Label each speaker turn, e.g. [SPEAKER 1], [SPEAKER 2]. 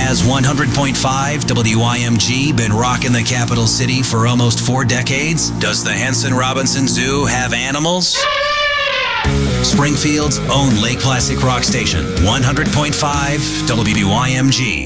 [SPEAKER 1] Has 100.5 WYMG been rocking the capital city for almost 4 decades? Does the Henson Robinson Zoo have animals? Springfield's own Lake Classic Rock Station, 100.5 WYMG.